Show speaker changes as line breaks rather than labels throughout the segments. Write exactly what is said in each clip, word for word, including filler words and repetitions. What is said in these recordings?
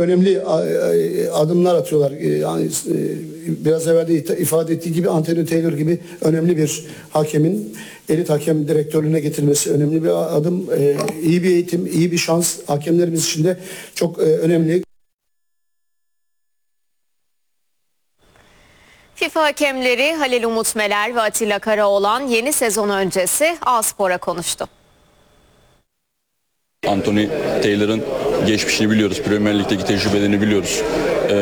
önemli adımlar atıyorlar. Yani biraz evvel de ifade ettiği gibi Anthony Taylor gibi önemli bir hakemin elit hakem direktörlüğüne getirmesi önemli bir adım. İyi bir eğitim, iyi bir şans hakemlerimiz için de çok önemli.
FIFA hakemleri Halil Umut Meler ve Atilla Karaoğlan yeni sezon öncesi A-Spor'a konuştu.
Anthony Taylor'ın geçmişini biliyoruz, Premier Lig'deki tecrübelerini biliyoruz. Ee,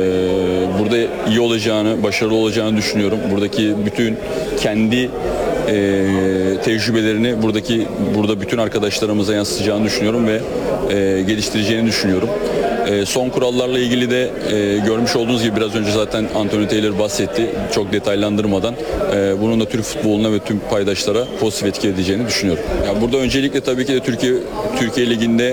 burada iyi olacağını, başarılı olacağını düşünüyorum. Buradaki bütün kendi e, tecrübelerini buradaki burada bütün arkadaşlarımıza yansıtacağını düşünüyorum ve e, geliştireceğini düşünüyorum. E, son kurallarla ilgili de e, görmüş olduğunuz gibi biraz önce zaten Anthony Taylor bahsetti. Çok detaylandırmadan e, bunun da Türk futboluna ve tüm paydaşlara pozitif etki edeceğini düşünüyorum. Yani burada öncelikle tabii ki de Türkiye Türkiye Ligi'nde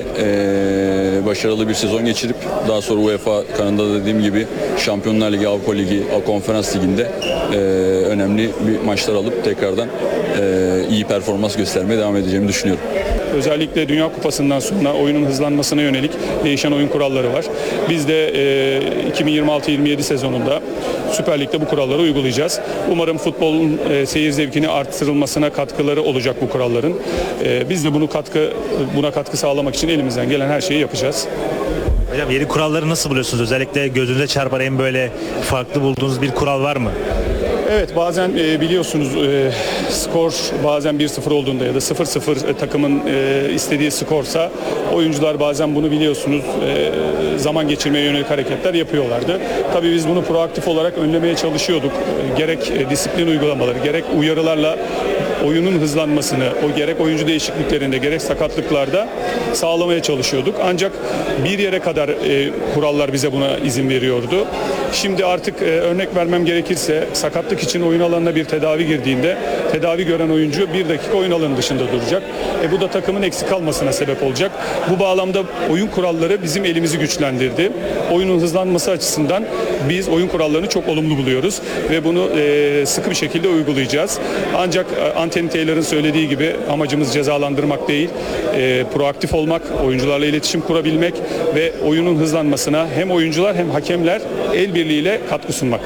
e, başarılı bir sezon geçirip daha sonra UEFA kanalında da dediğim gibi Şampiyonlar Ligi, Avrupa Ligi, Konferans Ligi'nde e, önemli bir maçlar alıp tekrardan e, iyi performans göstermeye devam edeceğimi düşünüyorum.
Özellikle Dünya Kupası'ndan sonra oyunun hızlanmasına yönelik değişen oyun kuralları var. Biz de e, iki bin yirmi altı yirmi yedi sezonunda Süper Lig'de bu kuralları uygulayacağız. Umarım futbolun e, seyir zevkini arttırılmasına katkıları olacak bu kuralların. E, biz de bunu katkı buna katkı sağlamak için elimizden gelen her şeyi yapacağız.
Hocam yeni kuralları nasıl buluyorsunuz? Özellikle gözünüze çarpan en böyle farklı bulduğunuz bir kural var mı?
Evet, bazen e, biliyorsunuz e, skor bazen bir sıfır olduğunda ya da sıfır sıfır e, takımın e, istediği skorsa oyuncular bazen bunu biliyorsunuz e, zaman geçirmeye yönelik hareketler yapıyorlardı. Tabii biz bunu proaktif olarak önlemeye çalışıyorduk. E, gerek e, disiplin uygulamaları, gerek uyarılarla oyunun hızlanmasını, o gerek oyuncu değişikliklerinde, gerek sakatlıklarda sağlamaya çalışıyorduk. Ancak bir yere kadar e, kurallar bize buna izin veriyordu. Şimdi artık e, örnek vermem gerekirse sakatlık için oyun alanına bir tedavi girdiğinde tedavi gören oyuncu bir dakika oyun alanı dışında duracak. E, bu da takımın eksik kalmasına sebep olacak. Bu bağlamda oyun kuralları bizim elimizi güçlendirdi. Oyunun hızlanması açısından biz oyun kurallarını çok olumlu buluyoruz ve bunu e, sıkı bir şekilde uygulayacağız. Ancak e, Anthony Taylor'ın söylediği gibi amacımız cezalandırmak değil, e, proaktif olmak, oyuncularla iletişim kurabilmek ve oyunun hızlanmasına hem oyuncular hem hakemler el birliğiyle katkı sunmak.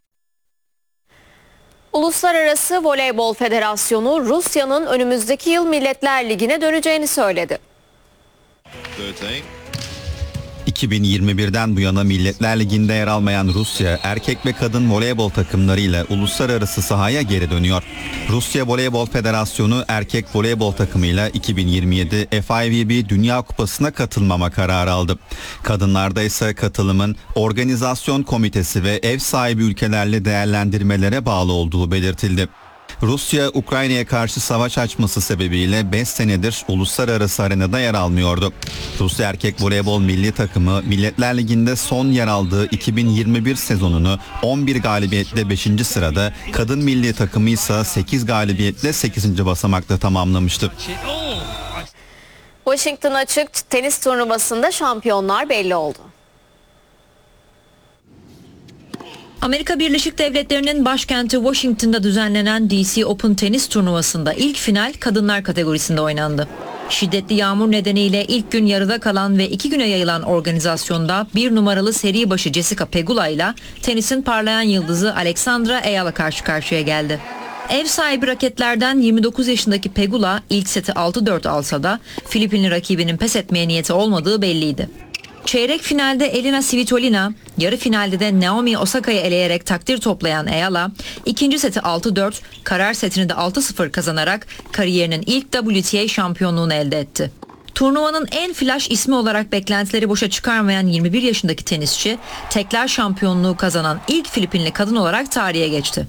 Uluslararası Voleybol Federasyonu Rusya'nın önümüzdeki yıl Milletler Ligi'ne döneceğini söyledi.
iki bin yirmi birden bu yana Milletler Ligi'nde yer almayan Rusya, erkek ve kadın voleybol takımlarıyla uluslararası sahaya geri dönüyor. Rusya Voleybol Federasyonu erkek voleybol takımıyla iki bin yirmi yedi F I V B Dünya Kupası'na katılmama kararı aldı. Kadınlarda ise katılımın organizasyon komitesi ve ev sahibi ülkelerle değerlendirmelere bağlı olduğu belirtildi. Rusya, Ukrayna'ya karşı savaş açması sebebiyle beş senedir uluslararası arenada yer almıyordu. Rusya erkek voleybol milli takımı Milletler Ligi'nde son yer aldığı iki bin yirmi bir sezonunu on bir galibiyetle beşinci sırada, kadın milli takımı ise sekiz galibiyetle sekizinci basamakta tamamlamıştı.
Washington Açık tenis turnuvasında şampiyonlar belli oldu.
Amerika Birleşik Devletleri'nin başkenti Washington'da düzenlenen D C Open tenis turnuvasında ilk final kadınlar kategorisinde oynandı. Şiddetli yağmur nedeniyle ilk gün yarıda kalan ve iki güne yayılan organizasyonda bir numaralı seri başı Jessica Pegula ile tenisin parlayan yıldızı Alexandra Eyala karşı karşıya geldi. Ev sahibi raketlerden yirmi dokuz yaşındaki Pegula ilk seti altı dört alsa da Filipinli rakibinin pes etmeye niyeti olmadığı belliydi. Çeyrek finalde Elina Svitolina, yarı finalde de Naomi Osaka'yı eleyerek takdir toplayan Eyala, ikinci seti altı dört, karar setini de altı sıfır kazanarak kariyerinin ilk W T A şampiyonluğunu elde etti. Turnuvanın en flash ismi olarak beklentileri boşa çıkarmayan yirmi bir yaşındaki tenisçi, tekler şampiyonluğu kazanan ilk Filipinli kadın olarak tarihe geçti.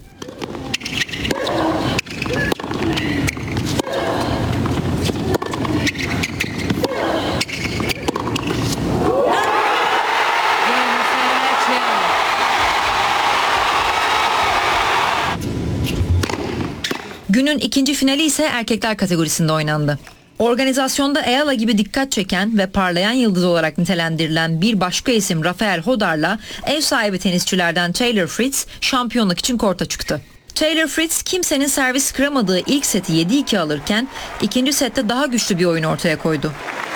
Günün ikinci finali ise erkekler kategorisinde oynandı. Organizasyonda Eyala gibi dikkat çeken ve parlayan yıldız olarak nitelendirilen bir başka isim Rafael Hodar'la ev sahibi tenisçilerden Taylor Fritz şampiyonluk için korta çıktı. Taylor Fritz kimsenin servis kıramadığı ilk seti yedi iki alırken ikinci sette daha güçlü bir oyun ortaya koydu.